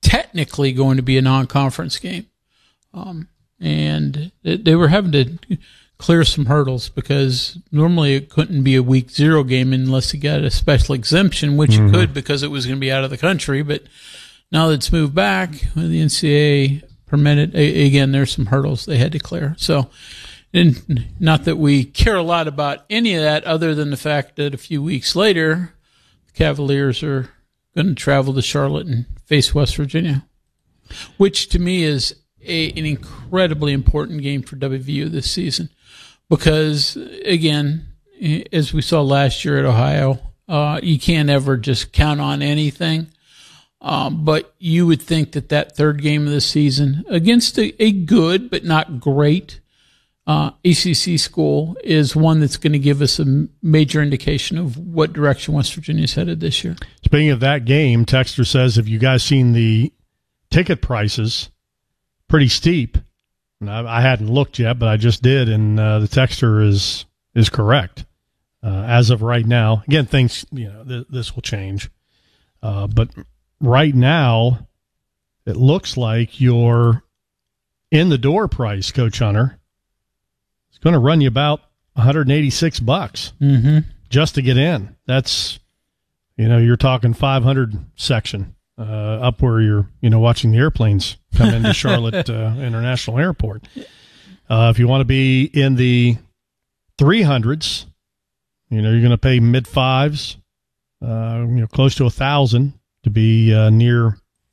technically going to be a non-conference game. And they were having to clear some hurdles because normally it couldn't be a week 0 game unless you got a special exemption, which you could because it was going to be out of the country. But now that it's moved back, when the NCAA permitted, again, there's some hurdles they had to clear. So, and not that we care a lot about any of that other than the fact that a few weeks later, the Cavaliers are going to travel to Charlotte and face West Virginia, which to me is an incredibly important game for WVU this season. Because, again, as we saw last year at Ohio, you can't ever just count on anything. But you would think that third game of the season against a good but not great ACC school is one that's going to give us a major indication of what direction West Virginia's headed this year. Speaking of that game, Texter says, have you guys seen the ticket prices? Pretty steep. I hadn't looked yet, but I just did, and the texter is correct as of right now. Again, things this will change, but right now it looks like your in the door price, Coach Hunter, is going to run you about $186 just to get in. That's you're talking 500 section. Up where you're, watching the airplanes come into Charlotte International Airport. If you want to be in the 300s, you're going to pay mid fives, close to 1,000 to be near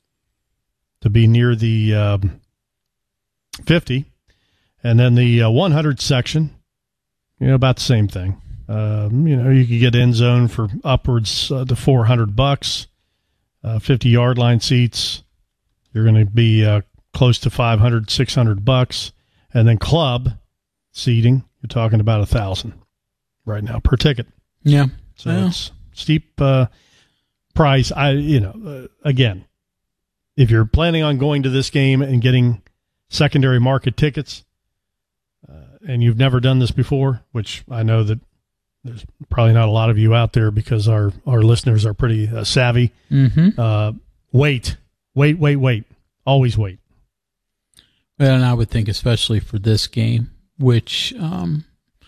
the 50, and then the 100 section, about the same thing. You could get end zone for upwards to $400. 50-yard line seats, you're going to be close to $500, $600, and then club seating, you're talking about $1,000 right now per ticket. Yeah, so it's steep price. Again, if you're planning on going to this game and getting secondary market tickets, and you've never done this before, which I know that there's probably not a lot of you out there because our listeners are pretty savvy. Wait. Always wait. Well, and I would think especially for this game, which I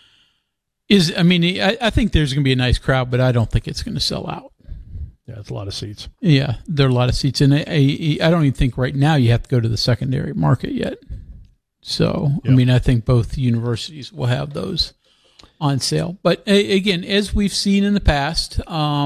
think there's going to be a nice crowd, but I don't think it's going to sell out. Yeah, it's a lot of seats. Yeah, there are a lot of seats. And I don't even think right now you have to go to the secondary market yet. So, yep. I think both universities will have those on sale. But again, as we've seen in the past,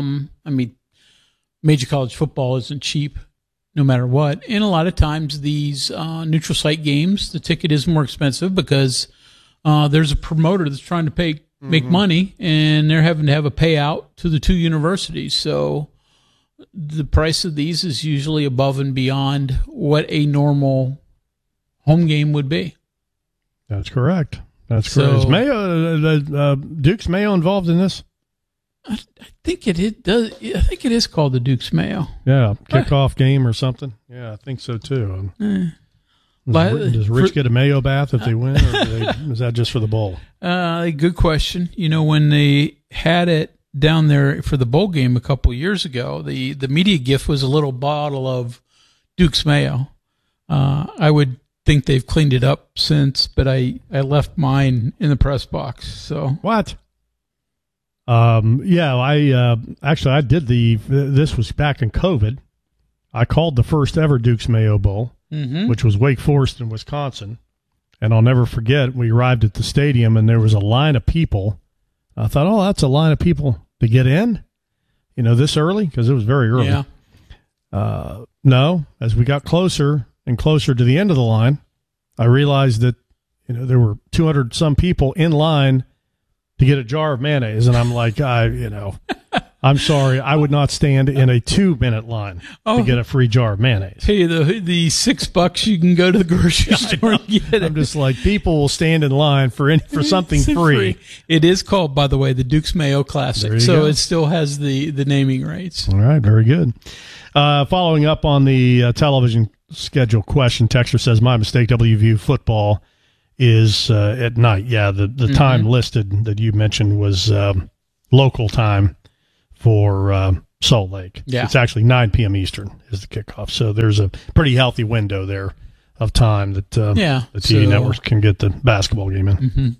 major college football isn't cheap no matter what. And a lot of times these neutral site games, the ticket is more expensive because there's a promoter that's trying to make money, and they're having to have a payout to the two universities. So the price of these is usually above and beyond what a normal home game would be. That's correct. That's correct. Is Mayo, Duke's Mayo involved in this? I think it does. I think it is called the Duke's Mayo. Yeah, kickoff game or something. Yeah, I think so too. Does Rich get a Mayo bath if they win, or is that just for the bowl? Good question. When they had it down there for the bowl game a couple years ago, the media gift was a little bottle of Duke's Mayo. I would think they've cleaned it up since, but I left mine in the press box. So what? I did this was back in COVID. I called the first ever Duke's Mayo Bowl, which was Wake Forest in Wisconsin. And I'll never forget, we arrived at the stadium and there was a line of people. I thought, that's a line of people to get in, this early, because it was very early. Yeah. No, as we got closer and closer to the end of the line, I realized that, there were 200 some people in line to get a jar of mayonnaise. And I'm like, I'm sorry, I would not stand in a 2-minute line to get a free jar of mayonnaise. Hey, the $6 you can go to the grocery store and get it. I'm just like, people will stand in line for something free. It is called, by the way, the Duke's Mayo Classic, so it still has the naming rights. All right, very good. Following up on the television schedule question, Texter says, my mistake, WVU football is at night. Yeah, the time listed that you mentioned was local time for Salt Lake. Yeah. It's actually 9 p.m. Eastern is the kickoff. So there's a pretty healthy window there of time that the TV networks can get the basketball game in.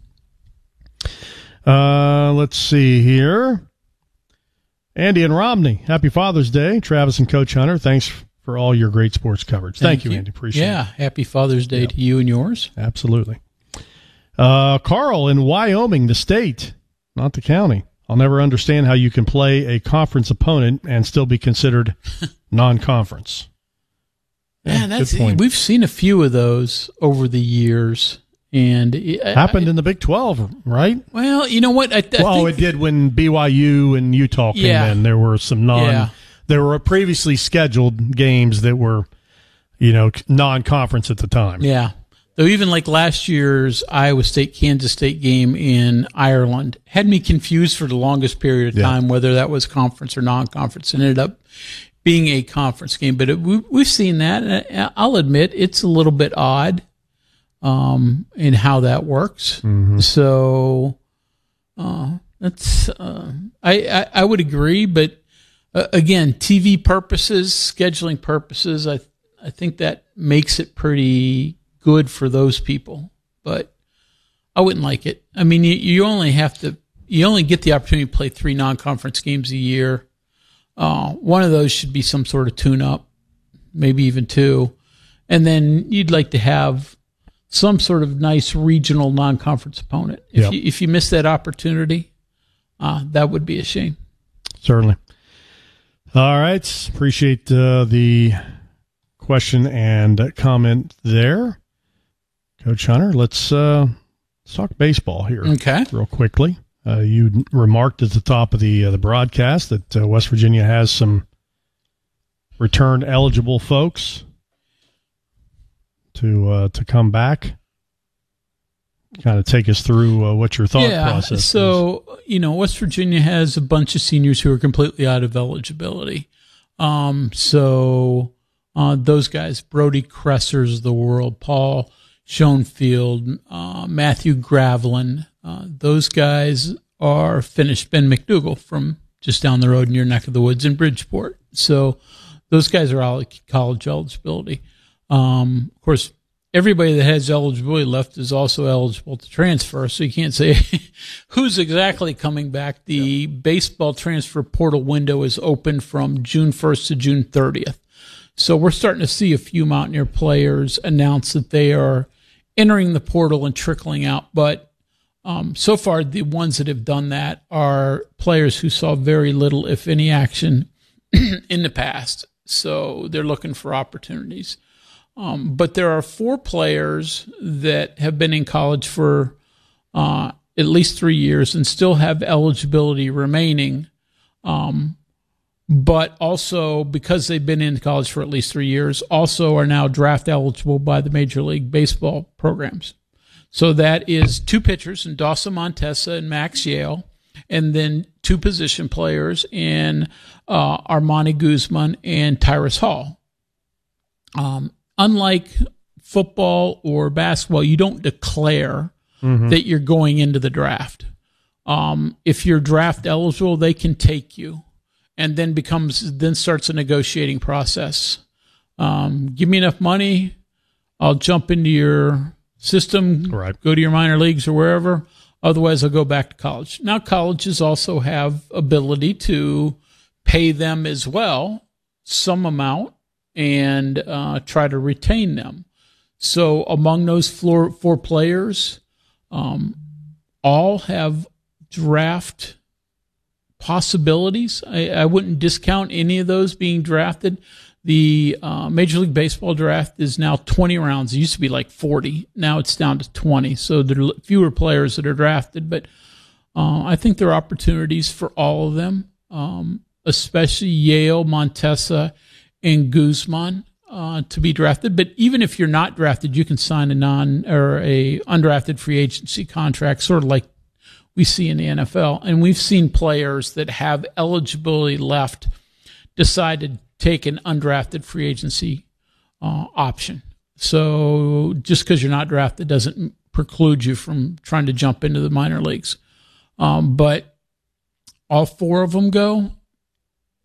Mm-hmm. Let's see here. Andy and Romney, happy Father's Day. Travis and Coach Hunter, thanks for all your great sports coverage. Thank you, Andy. Appreciate it. Yeah, happy Father's Day to you and yours. Absolutely. Carl in Wyoming, the state, not the county. I'll never understand how you can play a conference opponent and still be considered non-conference. Yeah, we've seen a few of those over the years. And it happened in the Big 12, right? Well, you know what? I think it did when BYU and Utah came in. There were some there were previously scheduled games that were, non-conference at the time. Yeah. Though even like last year's Iowa State-Kansas State game in Ireland had me confused for the longest period of time whether that was conference or non-conference. It ended up being a conference game. But we've seen that. And I'll admit it's a little bit odd. In how that works. Mm-hmm. So, that's, I would agree, but, again, TV purposes, scheduling purposes, I think that makes it pretty good for those people, but I wouldn't like it. I mean, you only get the opportunity to play 3 non-conference games a year. One of those should be some sort of tune-up, maybe even 2. And then you'd like to have some sort of nice regional non-conference opponent. If you miss that opportunity, that would be a shame. Certainly. All right. Appreciate the question and comment there. Coach Hunter, let's talk baseball here. Okay. Real quickly. You remarked at the top of the broadcast that West Virginia has some return eligible folks to come back. Kind of take us through what your thought process is. So, West Virginia has a bunch of seniors who are completely out of eligibility. So those guys, Brody Cressers of the world, Paul Schoenfield, Matthew Gravelin, those guys are finished. Ben McDougal from just down the road in your neck of the woods in Bridgeport. So those guys are all college eligibility. Of course, everybody that has eligibility left is also eligible to transfer, so you can't say who's exactly coming back. The baseball transfer portal window is open from June 1st to June 30th. So we're starting to see a few Mountaineer players announce that they are entering the portal and trickling out. But so far, the ones that have done that are players who saw very little, if any, action in the past. So they're looking for opportunities. But there are 4 players that have been in college for at least 3 years and still have eligibility remaining. But also, because they've been in college for at least 3 years, also are now draft eligible by the Major League Baseball programs. So that is 2 pitchers, in Dawson Montesa and Max Yale, and then 2 position players in Armani Guzman and Tyrus Hall. Unlike football or basketball, you don't declare that you're going into the draft. If you're draft eligible, they can take you, and then starts a negotiating process. Give me enough money, I'll jump into your system, go to your minor leagues or wherever. Otherwise, I'll go back to college. Now, colleges also have ability to pay them as well, some amount, and try to retain them. So among those 4 players, all have draft possibilities. I wouldn't discount any of those being drafted. The Major League Baseball draft is now 20 rounds. It used to be like 40. Now it's down to 20. So there are fewer players that are drafted. But I think there are opportunities for all of them, especially Yale, Montesa, and Guzman to be drafted. But even if you're not drafted, you can sign a undrafted free agency contract, sort of like we see in the NFL. And we've seen players that have eligibility left decide to take an undrafted free agency option. So just because you're not drafted doesn't preclude you from trying to jump into the minor leagues. But all 4 of them go.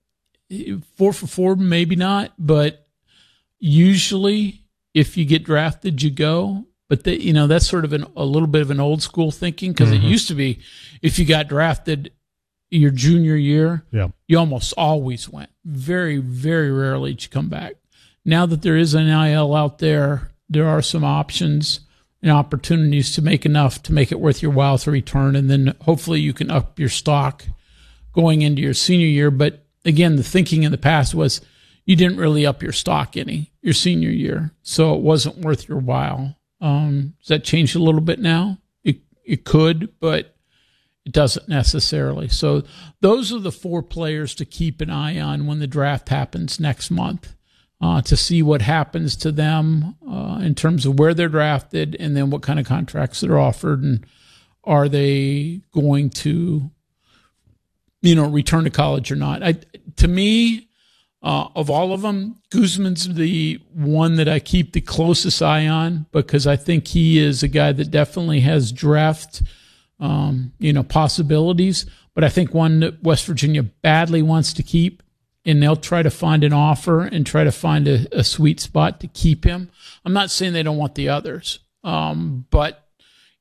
4 for 4, maybe not, but usually if you get drafted, you go. But that's sort of a little bit of an old school thinking, because it used to be if you got drafted your junior year, you almost always went. Very, very rarely did you come back. Now that there is an NIL out there, there are some options and opportunities to make enough to make it worth your while to return, and then hopefully you can up your stock going into your senior year. But again, the thinking in the past was you didn't really up your stock any your senior year, so it wasn't worth your while. Does that change a little bit now? It could, but it doesn't necessarily. So those are the 4 players to keep an eye on when the draft happens next month, to see what happens to them in terms of where they're drafted, and then what kind of contracts they're offered, and are they going to, return to college or not. To me, of all of them, Guzman's the one that I keep the closest eye on, because I think he is a guy that definitely has draft, possibilities. But I think one that West Virginia badly wants to keep, and they'll try to find an offer and try to find a sweet spot to keep him. I'm not saying they don't want the others, but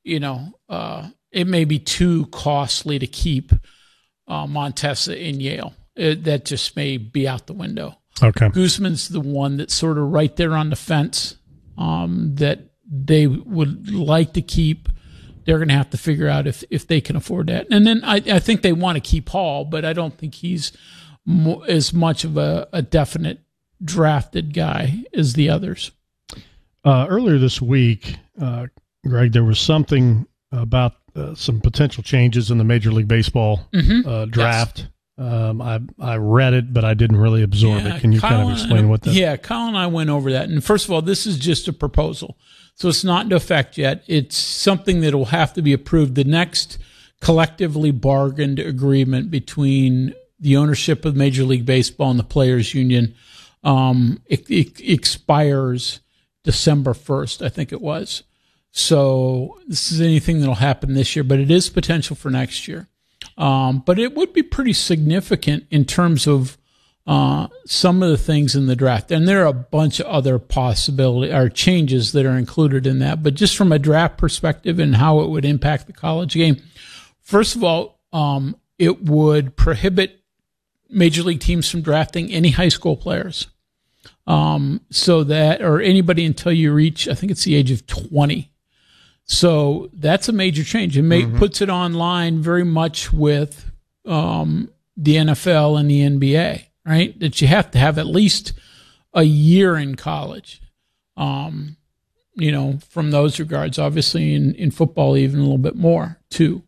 it may be too costly to keep Montesa in Yale. That just may be out the window. Okay. Guzman's the one that's sort of right there on the fence, that they would like to keep. They're going to have to figure out if they can afford that. And then I think they want to keep Hall, but I don't think he's as much of a definite drafted guy as the others. Earlier this week, Greg, there was something about some potential changes in the Major League Baseball draft. Yes. I read it, but I didn't really absorb it. Can you kind of explain what that? Yeah, Kyle and I went over that. And first of all, this is just a proposal. So it's not in effect yet. It's something that will have to be approved. The next collectively bargained agreement between the ownership of Major League Baseball and the Players Union it expires December 1st, I think it was. So this is anything that will happen this year, but it is potential for next year. But it would be pretty significant in terms of some of the things in the draft. And there are a bunch of other possibility or changes that are included in that. But just from a draft perspective and how it would impact the college game, first of all, it would prohibit major league teams from drafting any high school players. So that, or anybody until you reach, I think it's the age of 20. So that's a major change. It puts it on line very much with the NFL and the NBA, right? That you have to have at least a year in college, from those regards. Obviously, in football, even a little bit more, too.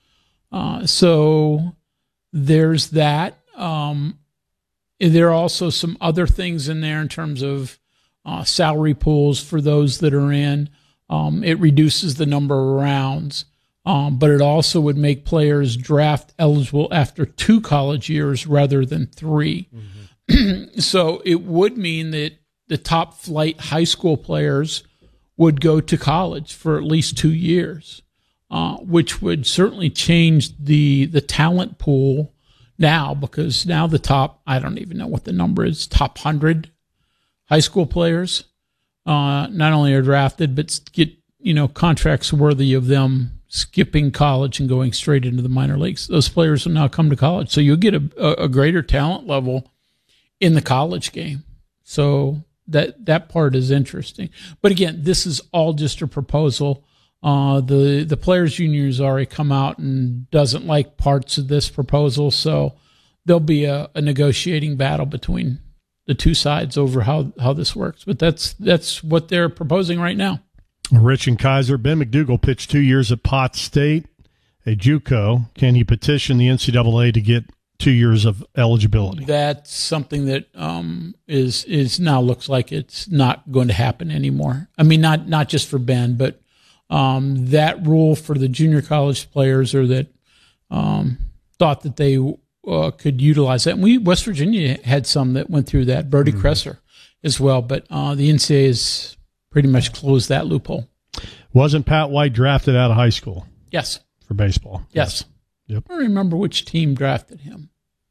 So there's that. There are also some other things in there in terms of salary pools for those that are in. It reduces the number of rounds, but it also would make players draft eligible after 2 college years rather than 3. So it would mean that the top flight high school players would go to college for at least 2 years, which would certainly change the talent pool now, because now the top, I don't even know what the number is, top 100 high school players not only are drafted, but get, contracts worthy of them skipping college and going straight into the minor leagues. Those players will now come to college. So you'll get a greater talent level in the college game. So that part is interesting. But again, this is all just a proposal. The Players Union has already come out and doesn't like parts of this proposal. So there'll be a negotiating battle between the two sides over how this works. But that's what they're proposing right now. Rich and Kaiser, Ben McDougal pitched 2 years at Potts State, a JUCO. Can he petition the NCAA to get 2 years of eligibility? That's something that is now looks like it's not going to happen anymore. I mean, not just for Ben, but that rule for the junior college players, or that thought that they could utilize that. And West Virginia had some that went through that, Brody Kresser as well, but the NCAA has pretty much closed that loophole. Wasn't Pat White drafted out of high school? Yes. For baseball? Yes. Yep. I don't remember which team drafted him.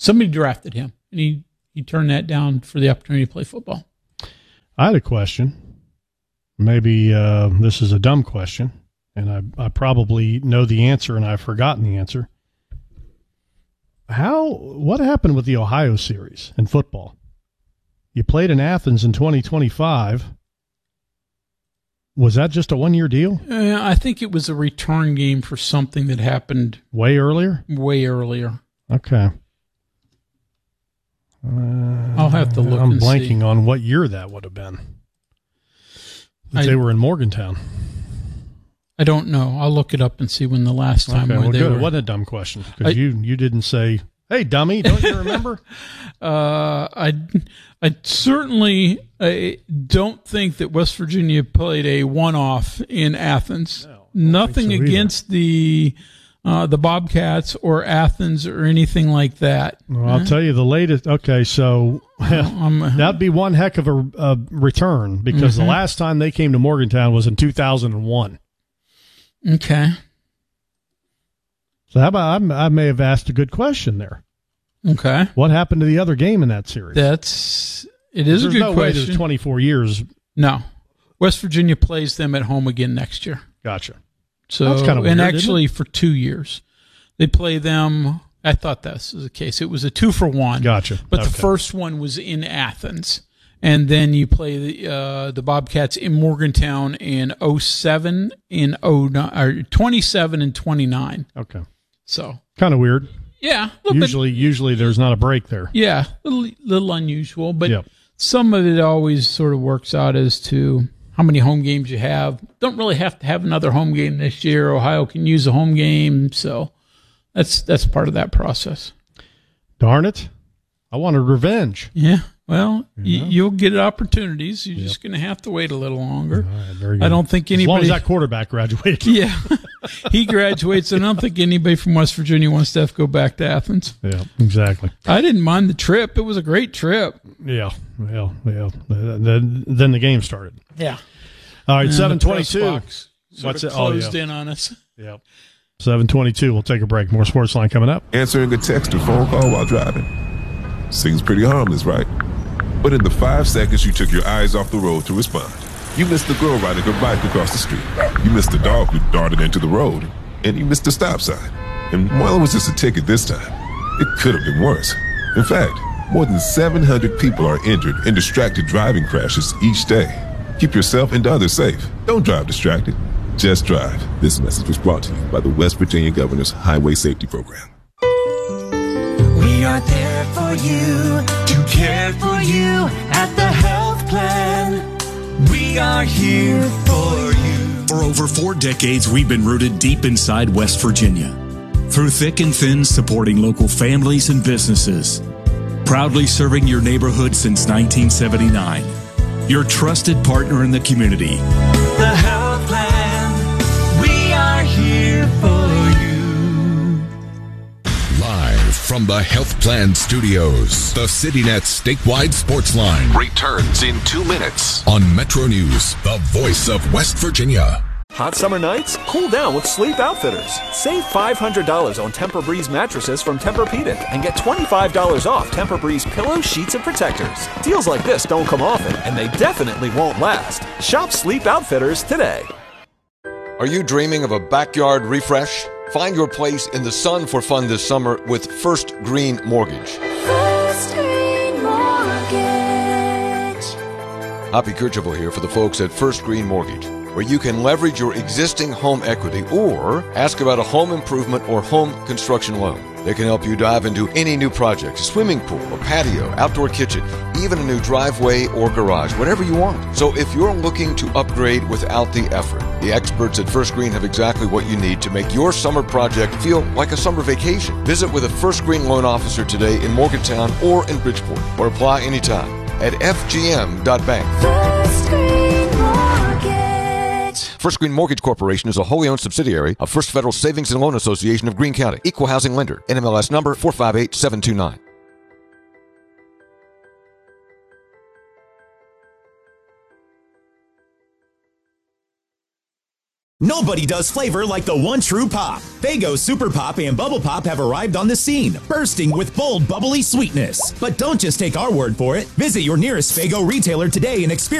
Somebody drafted him, and he turned that down for the opportunity to play football. I had a question. Maybe this is a dumb question, and I probably know the answer, and I've forgotten the answer. What happened with the Ohio series in football? You played in Athens in 2025. Was that just a one-year deal? I think it was a return game for something that happened way earlier. Okay. I'll have to look. I'm blanking on what year that would have been. They were in Morgantown. I don't know. I'll look it up and see when the last time they were. It wasn't a dumb question because you didn't say, "Hey, dummy, don't you remember?" I certainly don't think that West Virginia played a one-off in Athens. No, Nothing so against the Bobcats or Athens or anything like that. Well, I'll tell you the latest. Okay, so that'd be one heck of a return because the last time they came to Morgantown was in 2001. Okay. So how about I may have asked a good question there. Okay. What happened to the other game in that series? It is a good no question. Way there's 24 years. No. West Virginia plays them at home again next year. Gotcha. So, that's kind of weird, and actually for 2 years. They play them, I thought this was the case. It was a 2-for-1. Gotcha. But the first one was in Athens. And then you play the Bobcats in Morgantown in 07, in 09, or 27 and 29. Okay. So kind of weird. Yeah. Usually there's not a break there. Yeah. A little unusual, but some of it always sort of works out as to how many home games you have. Don't really have to have another home game this year. Ohio can use a home game, so that's part of that process. Darn it. I wanted revenge. Yeah. Well, you'll get opportunities. You're just going to have to wait a little longer. All right, very good. I don't think anybody. As long as that quarterback graduates. Yeah. He graduates, and I don't think anybody from West Virginia wants to have to go back to Athens. Yeah, exactly. I didn't mind the trip. It was a great trip. Yeah. Then the game started. Yeah. All right, 7:22. What's it? Closed in on us. Yeah. 7:22. We'll take a break. More Sportsline coming up. Answering a text or phone call while driving. Seems pretty harmless, right? But in the 5 seconds you took your eyes off the road to respond, you missed the girl riding her bike across the street. You missed the dog who darted into the road. And you missed the stop sign. And while it was just a ticket this time, it could have been worse. In fact, more than 700 people are injured in distracted driving crashes each day. Keep yourself and others safe. Don't drive distracted. Just drive. This message was brought to you by the West Virginia Governor's Highway Safety Program. We are there for you, to care for you at the health plan. We are here for you. For over 4 decades, we've been rooted deep inside West Virginia. Through thick and thin, supporting local families and businesses. Proudly serving your neighborhood since 1979. Your trusted partner in the community. The health plan. We are here for you. Live from the Health Plan Studios, the CityNet statewide sports line returns in 2 minutes on Metro News, the voice of West Virginia. Hot summer nights? Cool down with Sleep Outfitters. Save $500 on Tempur-Breeze mattresses from Tempur-Pedic and get $25 off Tempur-Breeze pillows, sheets, and protectors. Deals like this don't come often, and they definitely won't last. Shop Sleep Outfitters today. Are you dreaming of a backyard refresh? Find your place in the sun for fun this summer with First Green Mortgage. First Green Mortgage. Hoppy Kercheval here for the folks at First Green Mortgage, where you can leverage your existing home equity or ask about a home improvement or home construction loan. They can help you dive into any new project, a swimming pool, a patio, outdoor kitchen, even a new driveway or garage, whatever you want. So if you're looking to upgrade without the effort, the experts at First Green have exactly what you need to make your summer project feel like a summer vacation. Visit with a First Green loan officer today in Morgantown or in Bridgeport, or apply anytime at fgm.bank. First Green Mortgage. First Green Mortgage Corporation is a wholly owned subsidiary of First Federal Savings and Loan Association of Greene County. Equal housing lender. NMLS number 458729. Nobody does flavor like the one true Pop. Faygo Super Pop and Bubble Pop have arrived on the scene, bursting with bold, bubbly sweetness. But don't just take our word for it. Visit your nearest Faygo retailer today and experience